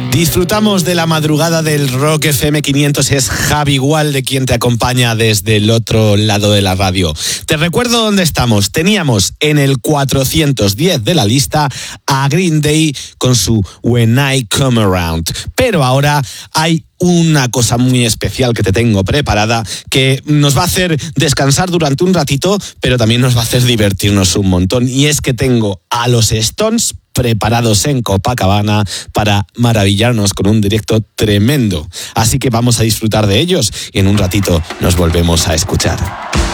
Disfrutamos de la madrugada del Rock FM 500. Es Javi Gualde quien te acompaña desde el otro lado de la radio. Te recuerdo dónde estamos. Teníamos en el 410 de la lista a Green Day con su When I Come Around. Pero ahora hay una cosa muy especial que te tengo preparada, que nos va a hacer descansar durante un ratito, pero también nos va a hacer divertirnos un montón. Y es que tengo a los Stones preparados en Copacabana para maravillarnos con un directo tremendo. Así que vamos a disfrutar de ellos y en un ratito nos volvemos a escuchar.